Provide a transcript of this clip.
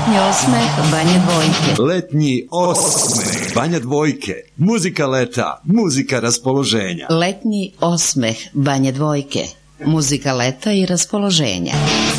Letnji osmeh Banje Dvojke. Letnji osmeh Banja Dvojke. Muzika leta, muzika raspoloženja. Letnji osmeh Banje Dvojke. Muzika leta i raspoloženja.